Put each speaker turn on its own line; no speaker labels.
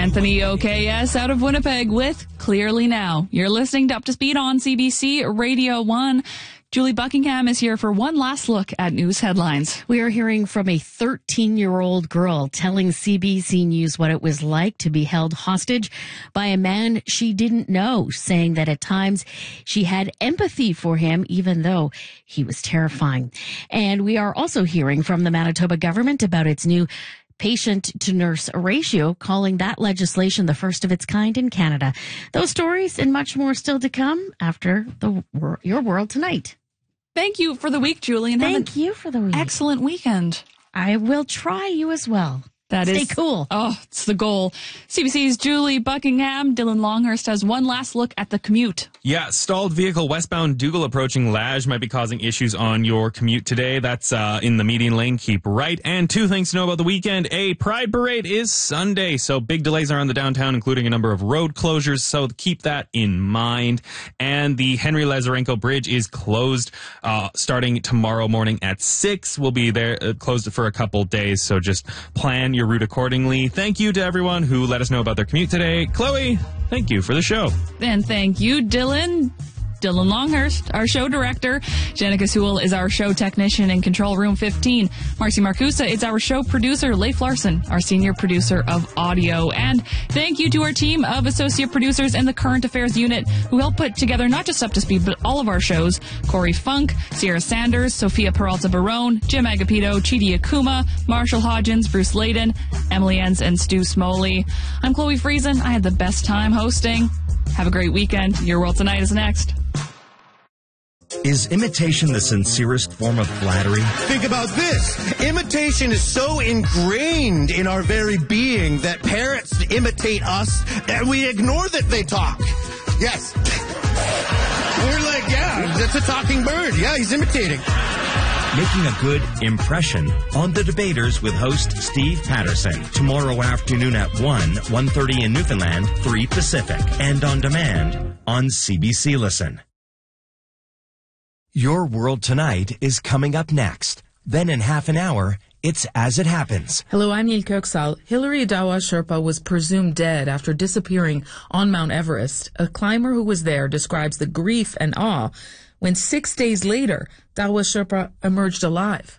Anthony OKS out of Winnipeg with Clearly Now. You're listening to Up to Speed on CBC Radio 1. Julie Buckingham is here for one last look at news headlines.
We are hearing from a 13-year-old girl telling CBC News what it was like to be held hostage by a man she didn't know, saying that at times she had empathy for him, even though he was terrifying. And we are also hearing from the Manitoba government about its new patient-to-nurse ratio, calling that legislation the first of its kind in Canada. Those stories and much more still to come after Your World Tonight.
Thank you for the week, Julie. And
Thank you for the week.
Excellent weekend.
I will try you as well.
Stay
cool.
Oh, it's the goal. CBC's Julie Buckingham. Dylan Longhurst has one last look at the commute.
Yeah, stalled vehicle westbound Dougal approaching Lage might be causing issues on your commute today. That's in the median lane. Keep right. And two things to know about the weekend. A Pride Parade is Sunday, so big delays around the downtown, including a number of road closures, so keep that in mind. And the Henry Lazarenko Bridge is closed starting tomorrow morning at 6. We'll be there closed for a couple days, so just plan your route accordingly. Thank you to everyone who let us know about their commute today. Chloe, thank you for the show.
And thank you, Dylan Longhurst, our show director. Jenica Sewell is our show technician in Control Room 15. Marcy Marcusa is our show producer. Leif Larson, our senior producer of audio. And thank you to our team of associate producers in the Current Affairs unit who helped put together not just Up to Speed, but all of our shows. Corey Funk, Sierra Sanders, Sophia Peralta Barone, Jim Agapito, Chidi Akuma, Marshall Hodgins, Bruce Layden, Emily Enns, and Stu Smoley. I'm Chloe Friesen. I had the best time hosting. Have a great weekend. Your World Tonight is next.
Is imitation the sincerest form of flattery?
Think about this. Imitation is so ingrained in our very being that parrots imitate us and we ignore that they talk. Yes. We're like, yeah, that's a talking bird. Yeah, he's imitating.
Making a good impression on The Debaters with host Steve Patterson. Tomorrow afternoon at 1:30 in Newfoundland, 3 Pacific. And on demand on CBC Listen. Your World Tonight is coming up next. Then in half an hour, it's As It Happens.
Hello, I'm Neil Köksal. Hilary Dawa Sherpa was presumed dead after disappearing on Mount Everest. A climber who was there describes the grief and awe when 6 days later, Dawa Sherpa emerged alive.